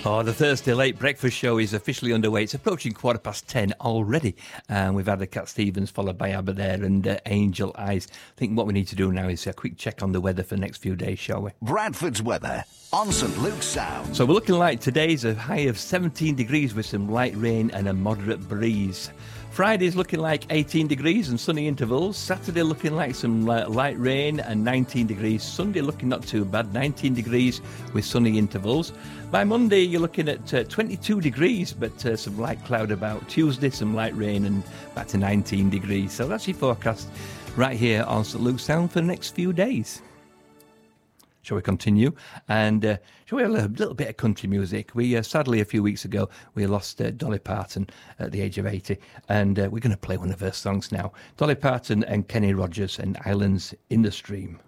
Oh, the Thursday Late Breakfast Show is officially underway. It's approaching 10:15 already. And we've had the Cat Stevens followed by Abba there and Angel Eyes. I think what we need to do now is a quick check on the weather for the next few days, shall we? Bradford's weather on St Luke's Sound. So we're looking like today's a high of 17 degrees with some light rain and a moderate breeze. Friday's looking like 18 degrees and sunny intervals. Saturday looking like some light rain and 19 degrees. Sunday looking not too bad, 19 degrees with sunny intervals. By Monday you're looking at 22 degrees but some light cloud about. Tuesday some light rain and back to 19 degrees. So that's your forecast right here on St Luke's Sound for the next few days. Shall we continue? And shall we have a little bit of country music? We sadly, a few weeks ago, we lost Dolly Parton at the age of 80. And we're going to play one of her songs now. Dolly Parton and Kenny Rogers and Islands in the Stream.